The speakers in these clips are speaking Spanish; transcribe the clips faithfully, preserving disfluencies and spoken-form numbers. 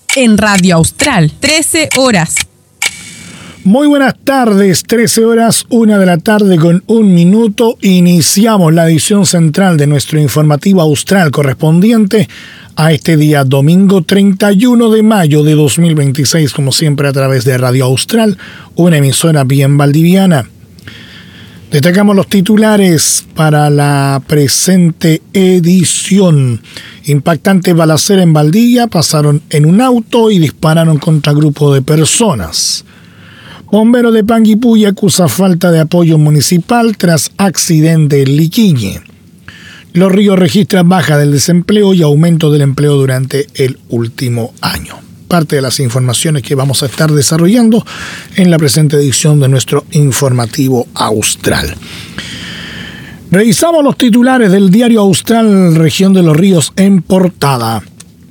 en Radio Austral, trece horas. Muy buenas tardes, trece horas, una de la tarde con un minuto. Iniciamos la edición central de nuestro informativo austral correspondiente a este día domingo treinta y uno de mayo de dos mil veintiséis, como siempre a través de Radio Austral, una emisora bien valdiviana. Destacamos los titulares para la presente edición. Impactante balacera en Valdivia, pasaron en un auto y dispararon contra grupo de personas. Bombero de Panguipulli acusa falta de apoyo municipal tras accidente en Liquiñe. Los Ríos registran baja del desempleo y aumento del empleo durante el último año. Parte de las informaciones que vamos a estar desarrollando en la presente edición de nuestro informativo austral. Revisamos los titulares del diario Austral, Región de los Ríos en portada.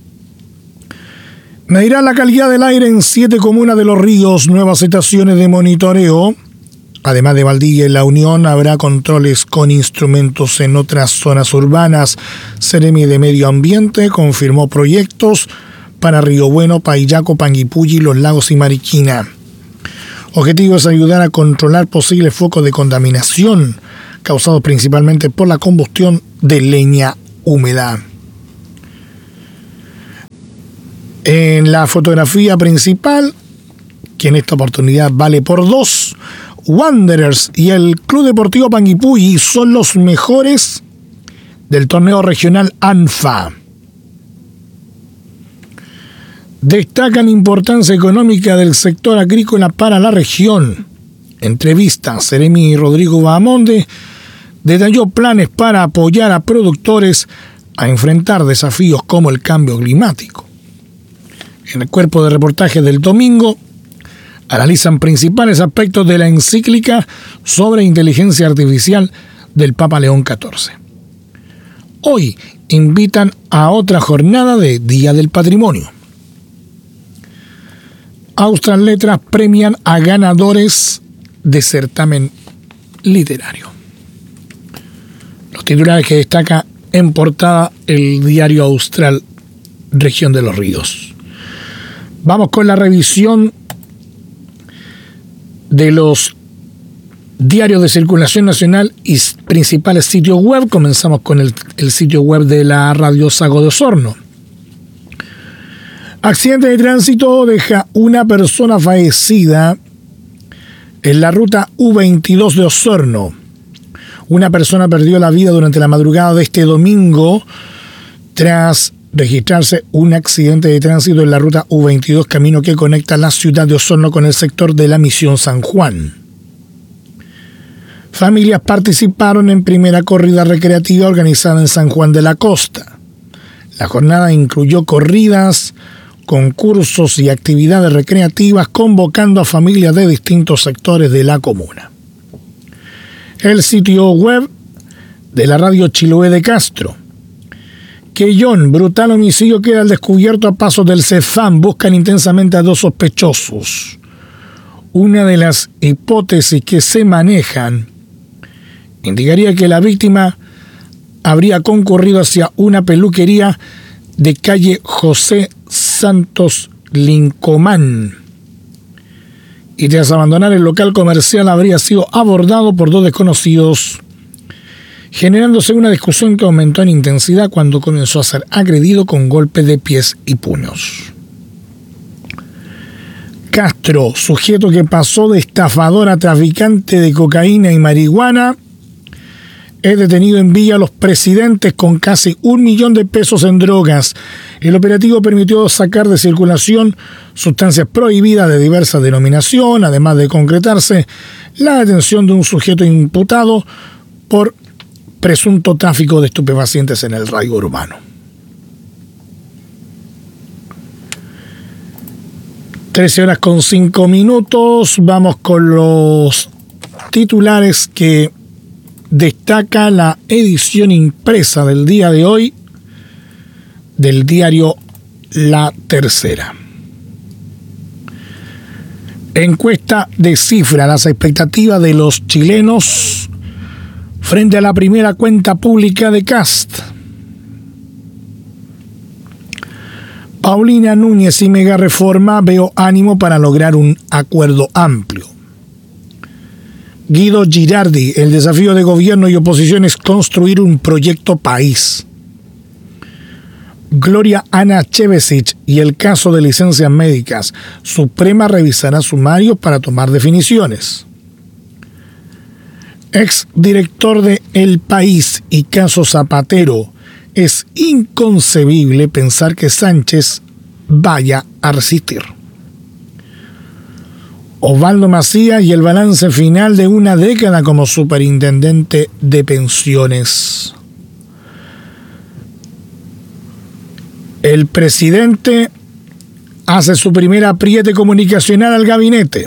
Medirá la calidad del aire en siete comunas de los ríos, nuevas estaciones de monitoreo. Además de Valdivia y La Unión, habrá controles con instrumentos en otras zonas urbanas. Seremi de Medio Ambiente confirmó proyectos para Río Bueno, Paillaco, Panguipulli, Los Lagos y Mariquina. Objetivo es ayudar a controlar posibles focos de contaminación causados principalmente por la combustión de leña húmeda. En la fotografía principal, que en esta oportunidad vale por dos, Wanderers y el Club Deportivo Panguipulli son los mejores del torneo regional ANFA. Destacan importancia económica del sector agrícola para la región. Entrevista, Seremi Rodrigo Bahamonde detalló planes para apoyar a productores a enfrentar desafíos como el cambio climático. En el cuerpo de reportaje del domingo, analizan principales aspectos de la encíclica sobre inteligencia artificial del Papa León catorce. Hoy invitan a otra jornada de Día del Patrimonio. Austral Letras premian a ganadores de certamen literario. Los titulares que destaca en portada el diario Austral, Región de los Ríos. Vamos con la revisión de los diarios de circulación nacional y principales sitios web. Comenzamos con el, el sitio web de la Radio Sago de Osorno. Accidente de tránsito deja una persona fallecida en la ruta U veintidós de Osorno. Una persona perdió la vida durante la madrugada de este domingo tras registrarse un accidente de tránsito en la ruta U veintidós, camino que conecta la ciudad de Osorno con el sector de la Misión San Juan. Familias participaron en primera corrida recreativa organizada en San Juan de la Costa. La jornada incluyó corridas, concursos y actividades recreativas convocando a familias de distintos sectores de la comuna. El sitio web de la radio Chiloé de Castro. Quellón, brutal homicidio queda al descubierto a pasos del CEFAM. Buscan intensamente a dos sospechosos. Una de las hipótesis que se manejan indicaría que la víctima habría concurrido hacia una peluquería de calle José Santos Lincomán y tras abandonar el local comercial habría sido abordado por dos desconocidos, generándose una discusión que aumentó en intensidad cuando comenzó a ser agredido con golpes de pies y puños. Castro, sujeto que pasó de estafador a traficante de cocaína y marihuana, es detenido en Villa Los Presidentes con casi un millón de pesos en drogas. El operativo permitió sacar de circulación sustancias prohibidas de diversa denominación, además de concretarse la detención de un sujeto imputado por presunto tráfico de estupefacientes en el radio urbano. trece horas con cinco minutos. Vamos con los titulares que destaca la edición impresa del día de hoy del diario La Tercera. Encuesta descifra las expectativas de los chilenos frente a la primera cuenta pública de Kast. Paulina Núñez y Mega Reforma, veo ánimo para lograr un acuerdo amplio. Guido Girardi, el desafío de gobierno y oposición es construir un proyecto país. Gloria Ana Chevesic y el caso de licencias médicas. Suprema revisará sumarios para tomar definiciones. Ex director de El País y caso Zapatero. Es inconcebible pensar que Sánchez vaya a resistir. Osvaldo Macía y el balance final de una década como superintendente de pensiones. El presidente hace su primer apriete comunicacional al gabinete.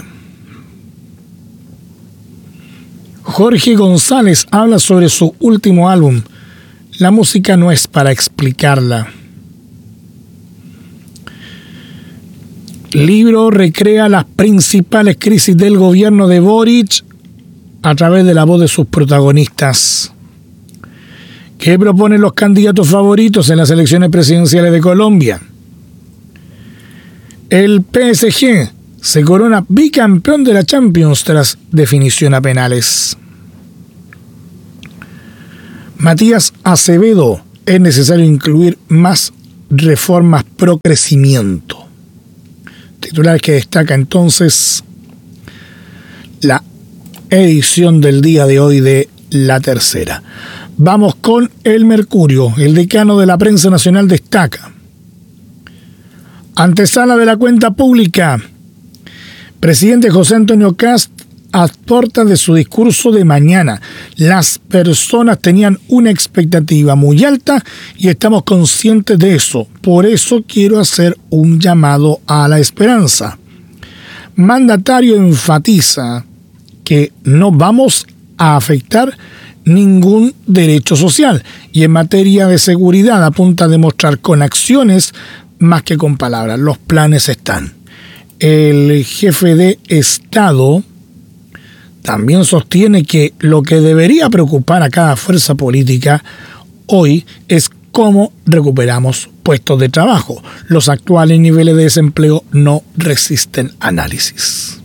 Jorge González habla sobre su último álbum. La música no es para explicarla. Libro recrea las principales crisis del gobierno de Boric a través de la voz de sus protagonistas. ¿Qué proponen los candidatos favoritos en las elecciones presidenciales de Colombia? El P S G se corona bicampeón de la Champions tras definición a penales. Matías Acevedo, es necesario incluir más reformas pro crecimiento. Titular que destaca entonces la edición del día de hoy de La Tercera. Vamos con El Mercurio. El decano de la prensa nacional destaca: antesala de la cuenta pública. Presidente José Antonio Kast aporta de su discurso de mañana. Las personas tenían una expectativa muy alta y estamos conscientes de eso. Por eso quiero hacer un llamado a la esperanza. Mandatario enfatiza que no vamos a afectar ningún derecho social y en materia de seguridad apunta a demostrar con acciones más que con palabras. Los planes están. El jefe de Estado también sostiene que lo que debería preocupar a cada fuerza política hoy es cómo recuperamos puestos de trabajo. Los actuales niveles de desempleo no resisten análisis.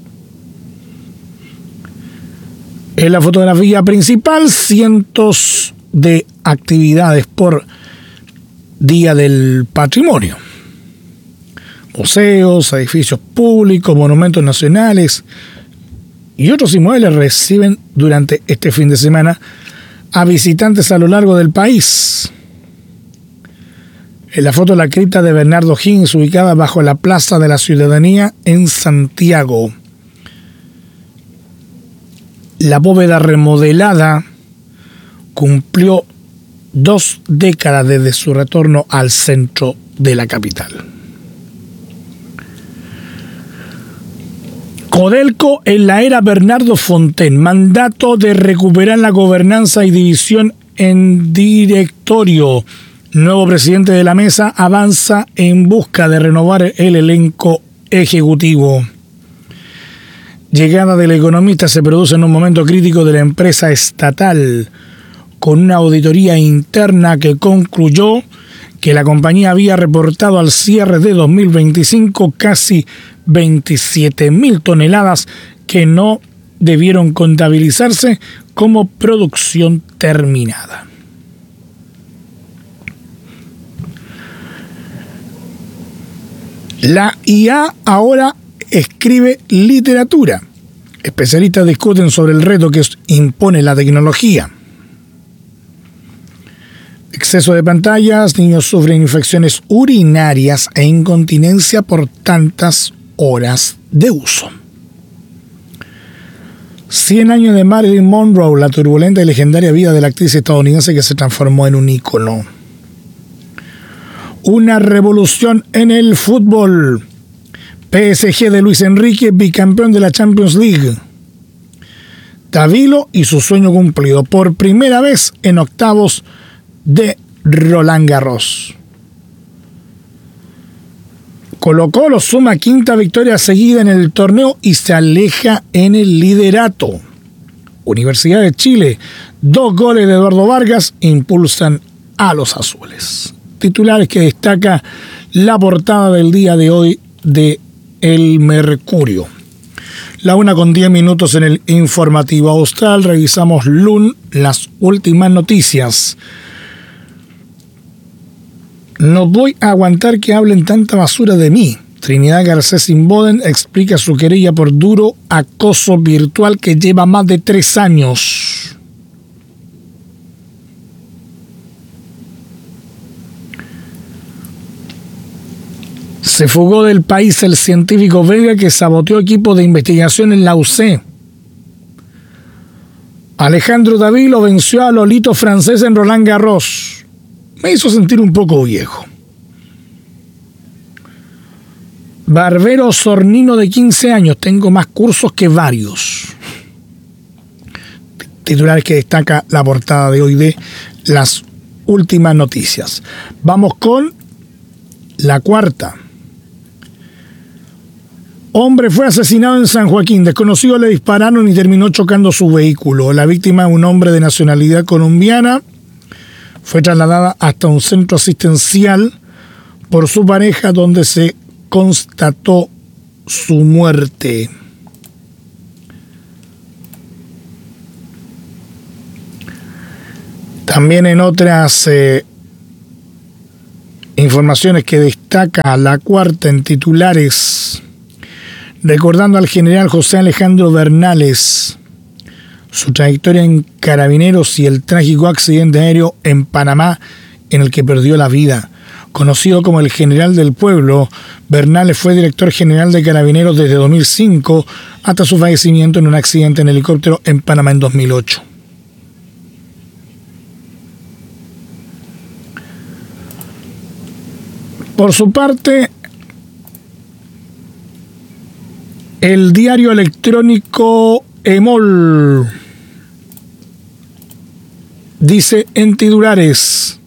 En la fotografía principal, cientos de actividades por Día del Patrimonio. Museos, edificios públicos, monumentos nacionales y otros inmuebles reciben durante este fin de semana a visitantes a lo largo del país. En la foto, la cripta de Bernardo Higgins, ubicada bajo la Plaza de la Ciudadanía en Santiago. La bóveda remodelada cumplió dos décadas desde su retorno al centro de la capital. Codelco en la era Bernardo Fontaine, mandato de recuperar la gobernanza y división en directorio. Nuevo presidente de la mesa avanza en busca de renovar el elenco ejecutivo. Llegada del economista se produce en un momento crítico de la empresa estatal, con una auditoría interna que concluyó que la compañía había reportado al cierre de dos mil veinticinco casi veintisiete mil toneladas que no debieron contabilizarse como producción terminada. La I A ahora escribe literatura. Especialistas discuten sobre el reto que impone la tecnología. Exceso de pantallas, niños sufren infecciones urinarias e incontinencia por tantas horas de uso. cien años de Marilyn Monroe, la turbulenta y legendaria vida de la actriz estadounidense que se transformó en un ícono. Una revolución en el fútbol. P S G de Luis Enrique, bicampeón de la Champions League. Davilo y su sueño cumplido por primera vez en octavos de Roland Garros. Colo-Colo suma quinta victoria seguida en el torneo y se aleja en el liderato. Universidad de Chile, dos goles de Eduardo Vargas impulsan a los azules. titulares que destaca la portada del día de hoy de El Mercurio. La una con diez minutos en el informativo austral. Revisamos L U N, las últimas noticias. No voy a aguantar que hablen tanta basura de mí. Trinidad Garcés Inboden explica su querella por duro acoso virtual que lleva más de tres años. Se fugó del país el científico belga que saboteó equipo de investigación en la U C. Alejandro David lo venció a Lolito francés en Roland Garros. Me hizo sentir un poco viejo. Barbero Sornino de quince años. Tengo más cursos que varios. Titular que destaca la portada de hoy de las últimas noticias. Vamos con la cuarta. Hombre fue asesinado en San Joaquín. Desconocidos le dispararon y terminó chocando su vehículo. La víctima, un hombre de nacionalidad colombiana, fue trasladada hasta un centro asistencial por su pareja, donde se constató su muerte. También en otras eh, informaciones que destaca la cuarta en titulares, recordando al general José Alejandro Bernales, su trayectoria en Carabineros y el trágico accidente aéreo en Panamá en el que perdió la vida. Conocido como el general del pueblo, Bernales fue director general de Carabineros desde dos mil cinco hasta su fallecimiento en un accidente en helicóptero en Panamá en dos mil ocho. Por su parte, el diario electrónico Emol dice en titulares: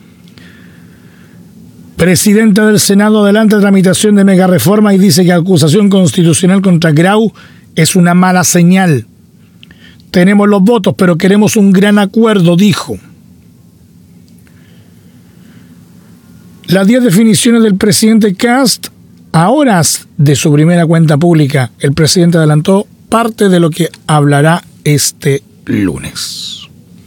presidenta del Senado adelanta tramitación de mega reforma y dice que acusación constitucional contra Grau es una mala señal. Tenemos los votos, pero queremos un gran acuerdo, dijo. Las diez definiciones del presidente Kast. A horas de su primera cuenta pública, el presidente adelantó parte de lo que hablará este lunes.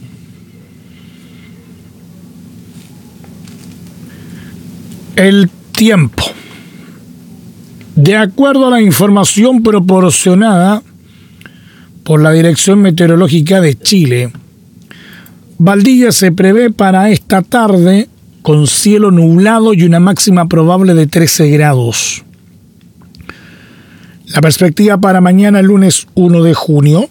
El tiempo. De acuerdo a la información proporcionada por la Dirección Meteorológica de Chile, Valdivia se prevé para esta tarde con cielo nublado y una máxima probable de trece grados. La perspectiva para mañana, el lunes uno de junio.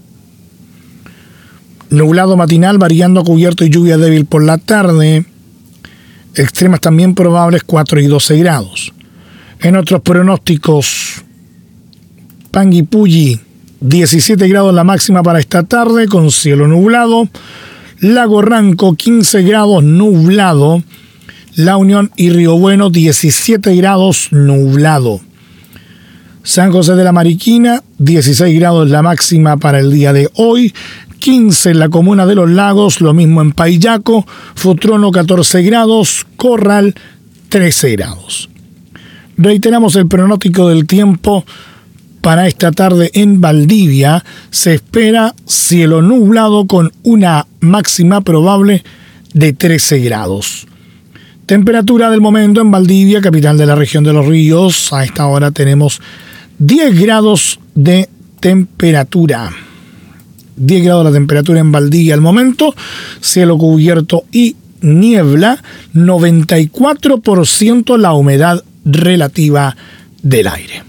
Nublado matinal variando a cubierto y lluvia débil por la tarde. Extremas también probables, cuatro y doce grados. En otros pronósticos, Panguipulli, diecisiete grados la máxima para esta tarde con cielo nublado. Lago Ranco, quince grados nublado. La Unión y Río Bueno, diecisiete grados nublado. San José de la Mariquina, dieciséis grados la máxima para el día de hoy. quince en la comuna de Los Lagos, lo mismo en Paillaco. Futrono, catorce grados. Corral, trece grados. Reiteramos el pronóstico del tiempo para esta tarde en Valdivia. Se espera cielo nublado con una máxima probable de trece grados. Temperatura del momento en Valdivia, capital de la región de Los Ríos. A esta hora tenemos diez grados de temperatura. diez grados la temperatura en Valdivia al momento. Cielo cubierto y niebla. noventa y cuatro por ciento la humedad relativa del aire.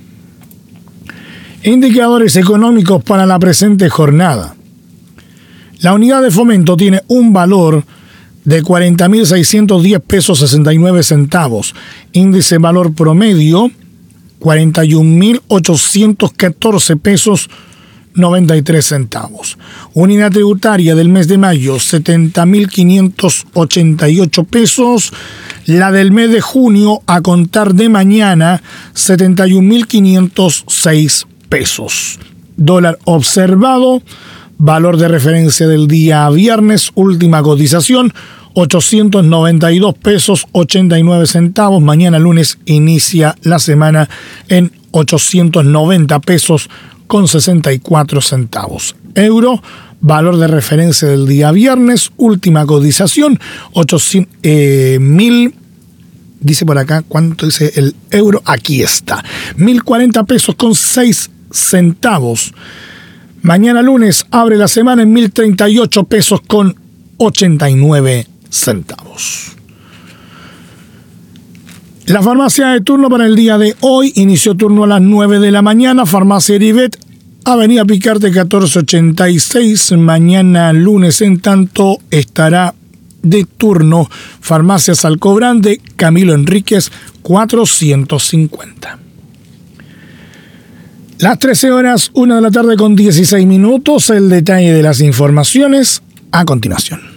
Indicadores económicos para la presente jornada. La unidad de fomento tiene un valor de cuarenta mil seiscientos diez pesos sesenta y nueve centavos. Índice valor promedio, cuarenta y un mil ochocientos catorce pesos noventa y tres centavos. Unidad tributaria del mes de mayo, setenta mil quinientos ochenta y ocho pesos. La del mes de junio, a contar de mañana, setenta y un mil quinientos seis pesos. Dólar observado. Valor de referencia del día viernes, última cotización, ochocientos noventa y dos pesos ochenta y nueve centavos. Mañana lunes inicia la semana en ochocientos noventa pesos con sesenta y cuatro centavos. Euro, valor de referencia del día viernes, última cotización, ochocientos, eh, mil, dice por acá, ¿cuánto dice el euro? Aquí está, mil cuarenta pesos con seis centavos. Mañana lunes abre la semana en mil treinta y ocho pesos con ochenta y nueve centavos. La farmacia de turno para el día de hoy inició turno a las nueve de la mañana. Farmacia Heribet, Avenida Picarte catorce ochenta y seis. Mañana lunes, en tanto, estará de turno Farmacia Salcobrande, Camilo Enríquez cuatrocientos cincuenta. Las trece horas, una de la tarde con dieciséis minutos, el detalle de las informaciones a continuación.